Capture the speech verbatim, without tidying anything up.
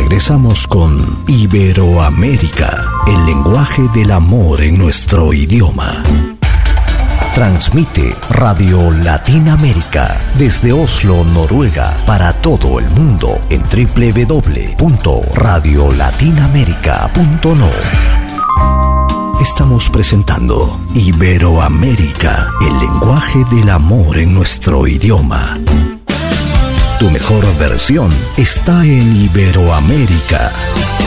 regresamos con Iberoamérica, el lenguaje del amor en nuestro idioma. Transmite Radio Latinoamérica desde Oslo, Noruega, para todo el mundo en doble u doble u doble u punto radio latinoamerica punto no. Estamos presentando Iberoamérica, el lenguaje del amor en nuestro idioma. Tu mejor versión está en Iberoamérica.